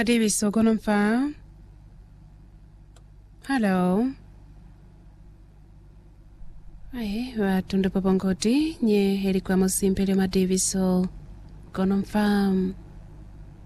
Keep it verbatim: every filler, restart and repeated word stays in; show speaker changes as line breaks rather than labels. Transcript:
Madavis okonomfa. Hello. Aye, watundu popongoti nye helikwa musimpele Madavis okonomfa.